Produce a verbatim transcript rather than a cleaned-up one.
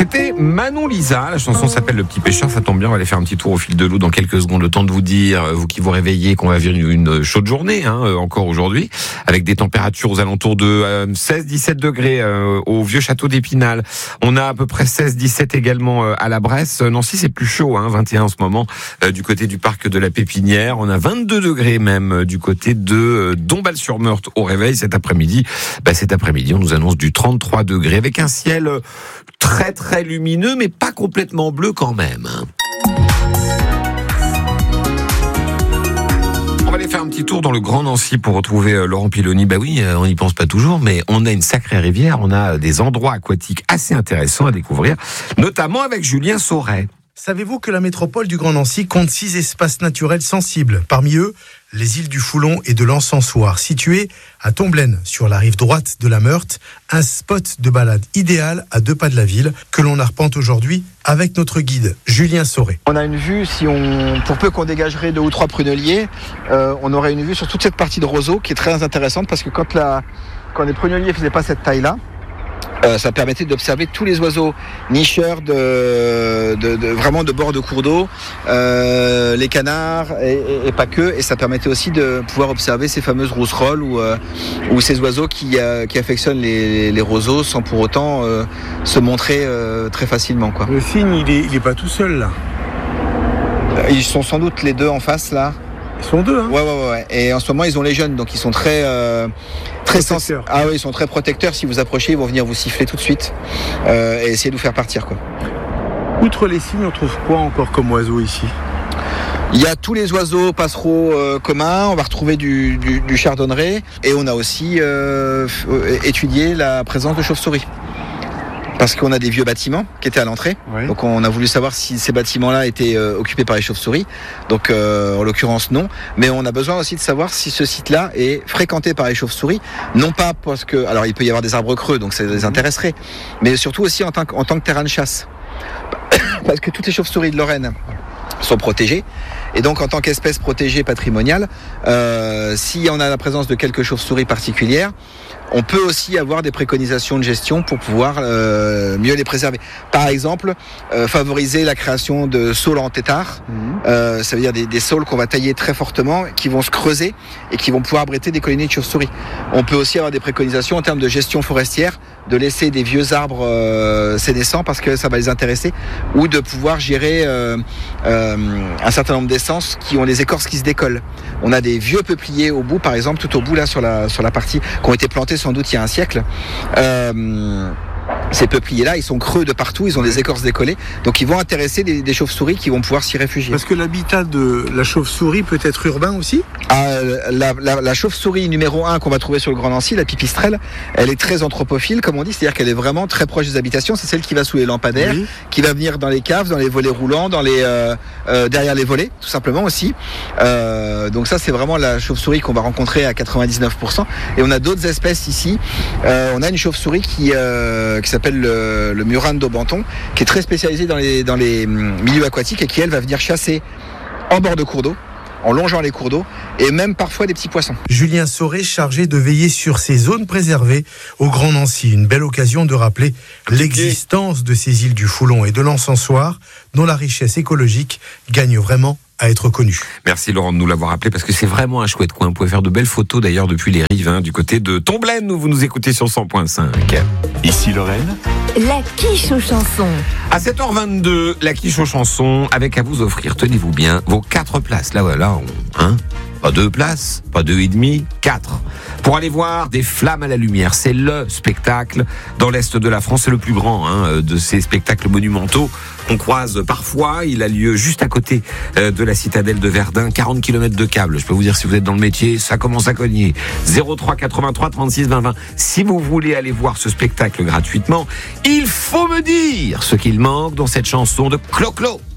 C'était Manon Lisa, la chanson s'appelle Le Petit Pêcheur, ça tombe bien, on va aller faire un petit tour au fil de l'eau dans quelques secondes, le temps de vous dire, vous qui vous réveillez, qu'on va vivre une chaude journée, hein, encore aujourd'hui, avec des températures aux alentours de euh, seize dix-sept degrés euh, au vieux château d'Épinal. On a à peu près seize dix-sept également euh, à la Bresse. Nancy, c'est plus chaud, hein, vingt et un en ce moment, euh, du côté du parc de la Pépinière. On a vingt-deux degrés même euh, du côté de euh, Dombasle-sur-Meurthe au réveil cet après-midi. Bah, cet après-midi, on nous annonce du trente-trois degrés avec un ciel euh, très très lumineux, mais pas complètement bleu quand même. On va aller faire un petit tour dans le Grand Nancy pour retrouver euh, Laurent Piloni. Bah oui, euh, on n'y pense pas toujours, mais on a une sacrée rivière, on a des endroits aquatiques assez intéressants à découvrir, notamment avec Julien Sauret. Savez-vous que la métropole du Grand Nancy compte six espaces naturels sensibles? Parmi eux, les îles du Foulon et de l'Encensoir, situées à Tomblaine, sur la rive droite de la Meurthe, un spot de balade idéal à deux pas de la ville, que l'on arpente aujourd'hui avec notre guide, Julien Sauret. On a une vue, si on, pour peu qu'on dégagerait deux ou trois pruneliers, euh, on aurait une vue sur toute cette partie de roseau qui est très intéressante, parce que quand, la, quand les pruneliers ne faisaient pas cette taille-là, Euh, ça permettait d'observer tous les oiseaux nicheurs de, de, de vraiment de bord de cours d'eau, euh, les canards et, et, et pas que. Et ça permettait aussi de pouvoir observer ces fameuses rousserolles ou, euh, ou ces oiseaux qui, euh, qui affectionnent les, les roseaux sans pour autant euh, se montrer euh, très facilement, quoi. Le cygne, il est, il est pas tout seul là. Ils sont sans doute les deux en face là. Ils sont deux, hein. Ouais, ouais, ouais. Et en ce moment, ils ont les jeunes, donc ils sont très, euh, très sensibles. Ah oui, ils sont très protecteurs. Si vous approchez, ils vont venir vous siffler tout de suite euh, et essayer de vous faire partir, quoi. Outre les cygnes, on trouve quoi encore comme oiseaux ici? Il y a tous les oiseaux passereaux euh, communs. On va retrouver du, du, du chardonneret et on a aussi euh, étudié la présence de chauves-souris. Parce qu'on a des vieux bâtiments qui étaient à l'entrée, oui. Donc on a voulu savoir si ces bâtiments-là étaient euh, occupés par les chauves-souris. Donc euh, en l'occurrence non, mais on a besoin aussi de savoir si ce site-là est fréquenté par les chauves-souris. Non pas parce que, alors il peut y avoir des arbres creux, donc ça les intéresserait, mais surtout aussi en tant que, en tant que terrain de chasse, parce que toutes les chauves-souris de Lorraine sont protégées. Et donc, en tant qu'espèce protégée patrimoniale, euh, si on a la présence de quelques chauves-souris particulières, on peut aussi avoir des préconisations de gestion pour pouvoir euh, mieux les préserver. Par exemple, euh, favoriser la création de saules en tétard. Mmh. Euh, ça veut dire des, des saules qu'on va tailler très fortement, qui vont se creuser et qui vont pouvoir abriter des colonies de chauves-souris. On peut aussi avoir des préconisations en termes de gestion forestière, de laisser des vieux arbres euh, sénescents parce que ça va les intéresser, ou de pouvoir gérer euh, euh, un certain nombre d'essences qui ont les écorces qui se décollent. On a des vieux peupliers au bout, par exemple, tout au bout là sur la sur la partie qui ont été plantés sans doute il y a un siècle. Euh, Ces peupliers-là, ils sont creux de partout, ils ont des écorces décollées, donc ils vont intéresser des, des chauves-souris qui vont pouvoir s'y réfugier. Parce que l'habitat de la chauve-souris peut être urbain aussi ? Ah, la, la, la chauve-souris numéro un qu'on va trouver sur le Grand Nancy, la pipistrelle, elle est très anthropophile, comme on dit, c'est-à-dire qu'elle est vraiment très proche des habitations. C'est celle qui va sous les lampadaires, oui. Qui va venir dans les caves, dans les volets roulants, dans les euh, euh, derrière les volets, tout simplement aussi. Euh, donc ça, c'est vraiment la chauve-souris qu'on va rencontrer à quatre-vingt-dix-neuf pour cent. Et on a d'autres espèces ici. Euh, on a une chauve-souris qui euh, qui s'appelle le, le Murin d'Aubenton, qui est très spécialisée dans les dans les milieux aquatiques et qui elle va venir chasser en bord de cours d'eau, en longeant les cours d'eau, et même parfois des petits poissons. Julien Sauret, chargé de veiller sur ces zones préservées au Grand Nancy. Une belle occasion de rappeler l'existence de ces îles du Foulon et de l'Encensoir, dont la richesse écologique gagne vraiment à être connue. Merci Laurent de nous l'avoir rappelé, parce que c'est vraiment un chouette coin. Vous pouvez faire de belles photos d'ailleurs depuis les rives, hein, du côté de Tomblaine, où vous nous écoutez sur cent point cinq. Ici Lorraine. La quiche aux chansons. À sept heures vingt-deux, la quiche aux chansons, avec à vous offrir, tenez-vous bien, vos quatre places. Là, voilà, on, hein, pas deux places, pas deux et demi, quatre. Pour aller voir des flammes à la lumière. C'est le spectacle dans l'Est de la France. C'est le plus grand, hein, de ces spectacles monumentaux qu'on croise parfois. Il a lieu juste à côté de la citadelle de Verdun. quarante kilomètres de câble. Je peux vous dire, si vous êtes dans le métier, ça commence à cogner. zéro trois quatre-vingt-trois trente-six vingt vingt. Si vous voulez aller voir ce spectacle gratuitement, il faut me dire ce qu'il manque dans cette chanson de Clo-Clo.